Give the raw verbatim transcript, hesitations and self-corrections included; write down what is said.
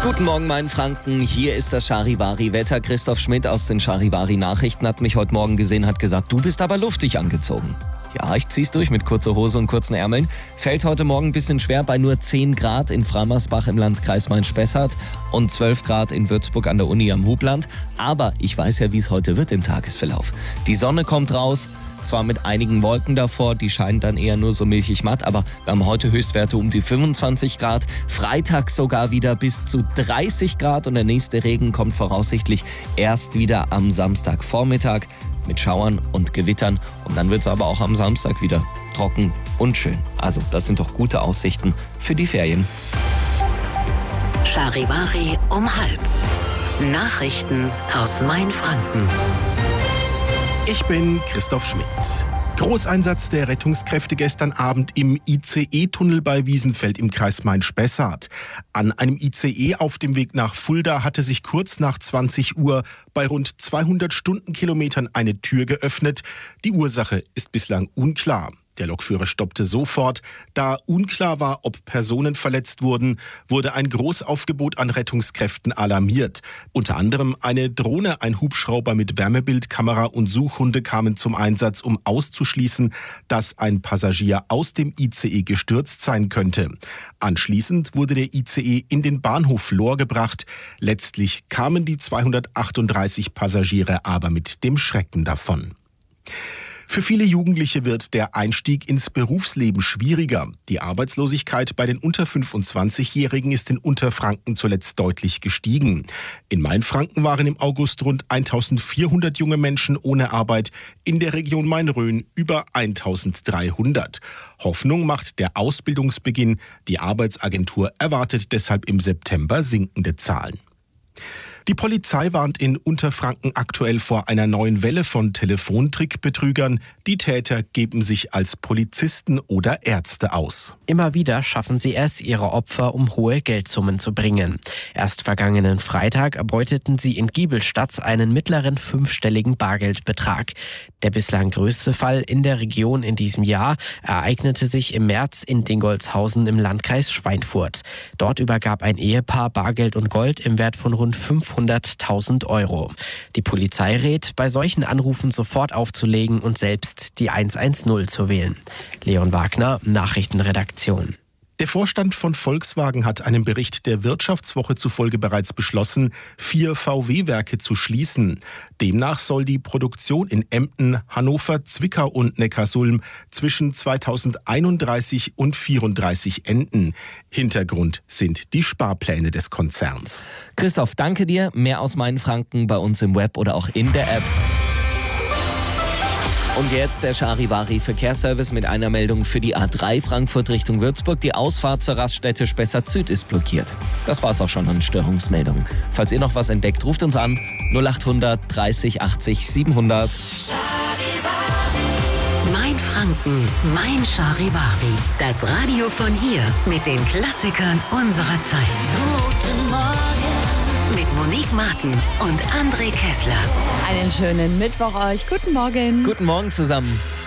Guten Morgen, mein Franken. Hier ist das Charivari-Wetter. Christoph Schmidt aus den Charivari-Nachrichten hat mich heute Morgen gesehen, hat gesagt, du bist aber luftig angezogen. Ja, ich zieh's durch mit kurzer Hose und kurzen Ärmeln. Fällt heute Morgen ein bisschen schwer bei nur zehn Grad in Frammersbach im Landkreis Main-Spessart und zwölf Grad in Würzburg an der Uni am Hubland. Aber ich weiß ja, wie es heute wird im Tagesverlauf. Die Sonne kommt raus, zwar mit einigen Wolken davor, die scheinen dann eher nur so milchig matt, aber wir haben heute Höchstwerte um die fünfundzwanzig Grad, Freitag sogar wieder bis zu dreißig Grad und der nächste Regen kommt voraussichtlich erst wieder am Samstagvormittag mit Schauern und Gewittern und dann wird es aber auch am Samstag wieder trocken und schön. Also das sind doch gute Aussichten für die Ferien. Charivari um halb. Nachrichten aus Mainfranken. Ich bin Christoph Schmidt. Großeinsatz der Rettungskräfte gestern Abend im I C E-Tunnel bei Wiesenfeld im Kreis Main-Spessart. An einem I C E auf dem Weg nach Fulda hatte sich kurz nach zwanzig Uhr bei rund zweihundert Stundenkilometern eine Tür geöffnet. Die Ursache ist bislang unklar. Der Lokführer stoppte sofort. Da unklar war, ob Personen verletzt wurden, wurde ein Großaufgebot an Rettungskräften alarmiert. Unter anderem eine Drohne, ein Hubschrauber mit Wärmebildkamera und Suchhunde kamen zum Einsatz, um auszuschließen, dass ein Passagier aus dem I C E gestürzt sein könnte. Anschließend wurde der I C E in den Bahnhof Lohr gebracht. Letztlich kamen die zweihundertachtunddreißig Passagiere aber mit dem Schrecken davon. Für viele Jugendliche wird der Einstieg ins Berufsleben schwieriger. Die Arbeitslosigkeit bei den unter fünfundzwanzigjährigen ist in Unterfranken zuletzt deutlich gestiegen. In Mainfranken waren im August rund eintausendvierhundert junge Menschen ohne Arbeit, in der Region Main-Rhön über eintausenddreihundert. Hoffnung macht der Ausbildungsbeginn. Die Arbeitsagentur erwartet deshalb im September sinkende Zahlen. Die Polizei warnt in Unterfranken aktuell vor einer neuen Welle von Telefontrickbetrügern. Die Täter geben sich als Polizisten oder Ärzte aus. Immer wieder schaffen sie es, ihre Opfer um hohe Geldsummen zu bringen. Erst vergangenen Freitag erbeuteten sie in Giebelstadt einen mittleren fünfstelligen Bargeldbetrag. Der bislang größte Fall in der Region in diesem Jahr ereignete sich im März in Dingolfshausen im Landkreis Schweinfurt. Dort übergab ein Ehepaar Bargeld und Gold im Wert von rund fünfhunderttausend Euro. Die Polizei rät, bei solchen Anrufen sofort aufzulegen und selbst die hundertzehn zu wählen. Leon Wagner, Nachrichtenredaktion. Der Vorstand von Volkswagen hat einem Bericht der Wirtschaftswoche zufolge bereits beschlossen, vier V W-Werke zu schließen. Demnach soll die Produktion in Emden, Hannover, Zwickau und Neckarsulm zwischen zweitausendeinunddreißig und vierunddreißig enden. Hintergrund sind die Sparpläne des Konzerns. Christoph, danke dir. Mehr aus Mainfranken bei uns im Web oder auch in der App. Und jetzt der Charivari-Verkehrsservice mit einer Meldung für die A drei Frankfurt Richtung Würzburg. Die Ausfahrt zur Raststätte Spessart Süd ist blockiert. Das war's auch schon an Störungsmeldungen. Falls ihr noch was entdeckt, ruft uns an null achthundert dreißig achtzig siebenhundert. Mainfranken, mein Charivari. Das Radio von hier mit den Klassikern unserer Zeit. Guten Morgen. Mit Monique Martin und André Kessler. Einen schönen Mittwoch euch. Guten Morgen. Guten Morgen zusammen.